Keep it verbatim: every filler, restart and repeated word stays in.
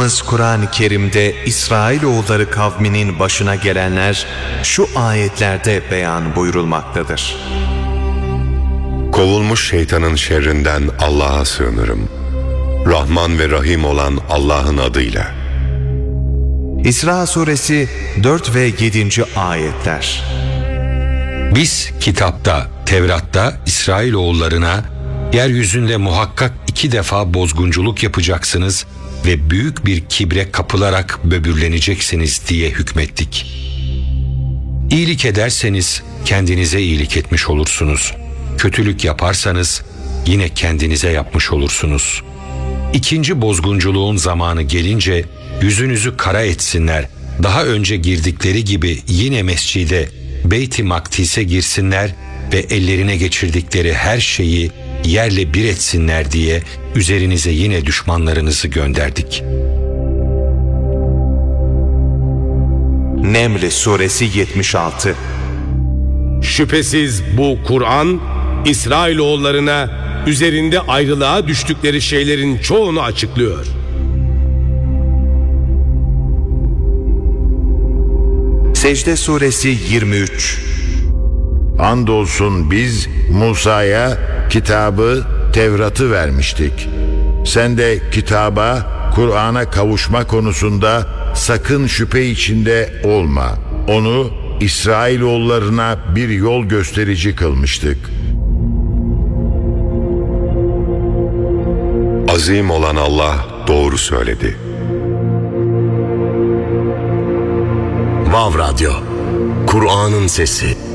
Rabbimiz Kur'an-ı Kerim'de İsrailoğulları kavminin başına gelenler şu ayetlerde beyan buyurulmaktadır. Kovulmuş şeytanın şerrinden Allah'a sığınırım. Rahman ve Rahim olan Allah'ın adıyla. İsra suresi dört ve yedinci ayetler. Biz kitapta, Tevrat'ta İsrailoğullarına yeryüzünde muhakkak iki defa bozgunculuk yapacaksınız ve büyük bir kibre kapılarak böbürleneceksiniz diye hükmettik. İyilik ederseniz kendinize iyilik etmiş olursunuz. Kötülük yaparsanız yine kendinize yapmış olursunuz. İkinci bozgunculuğun zamanı gelince yüzünüzü kara etsinler. Daha önce girdikleri gibi yine mescide, Beyt-i Makdis'e girsinler ve ellerine geçirdikleri her şeyi yerle bir etsinler diye üzerinize yine düşmanlarınızı gönderdik. Neml suresi yetmiş altı. Şüphesiz bu Kur'an, İsrailoğullarına üzerinde ayrılığa düştükleri şeylerin çoğunu açıklıyor. Secde suresi yirmi üç. Andolsun biz Musa'ya kitabı, Tevrat'ı vermiştik. Sen de kitaba, Kur'an'a kavuşma konusunda sakın şüphe içinde olma. Onu İsrailoğullarına bir yol gösterici kılmıştık. Azim olan Allah doğru söyledi. Vav Radyo, Kur'an'ın sesi.